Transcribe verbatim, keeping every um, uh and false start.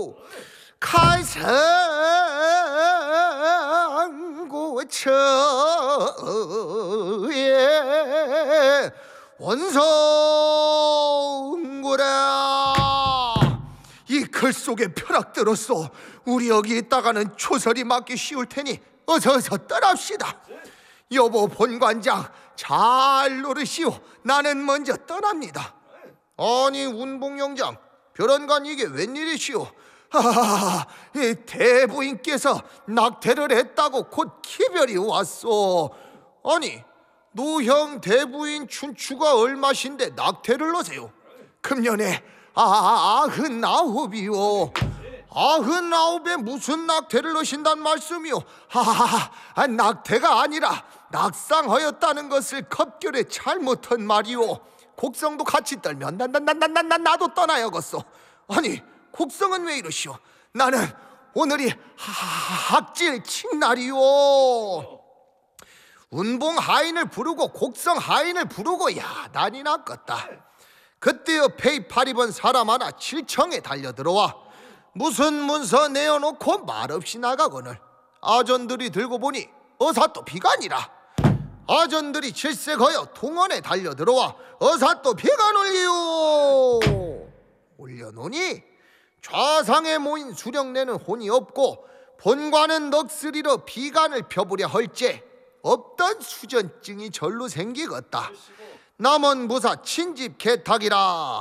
가상구처에 원성구라. 이 글 속에 벼락들었소. 우리 여기 있다가는 초설이 맞기 쉬울 테니 어서 어서 떠납시다. 여보 본관장 잘 노르시오. 나는 먼저 떠납니다. 아니 운봉영장 별안간 이게 웬일이시오? 하하하, 이 대부인께서 낙태를 했다고 곧 기별이 왔소. 아니 노형 대부인 춘추가 얼마신데 낙태를 넣으세요? 금년에 아흔아홉이요. 아흔아홉에 무슨 낙태를 넣으신단 말씀이요? 하하하, 낙태가 아니라 낙상하였다는 것을 겁결에 잘못한 말이오. 곡성도 같이 떨면 나나나나나 나도 떠나야겠소. 아니 곡성은 왜 이러시오? 나는 오늘이 학질 칙날이요. 운봉 하인을 부르고 곡성 하인을 부르고 야 난이 났겠다. 그때여 페이팔 입은 사람 하나 칠청에 달려들어와 무슨 문서 내어놓고 말없이 나가거늘 아전들이 들고 보니 어사또 비간이라. 아전들이 질색하여 동원에 달려들어와 어사또 비간올리요. 올려놓으니 좌상에 모인 수령내는 혼이 없고 본관은 넋으리러 비간을 펴보려 할제 없던 수전증이 절로 생기겠다. 남은 무사 친집 개탁이라.